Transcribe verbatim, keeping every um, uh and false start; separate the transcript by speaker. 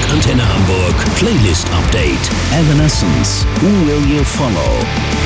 Speaker 1: Antenne Hamburg Playlist Update. Evanescence. Who Will You Follow?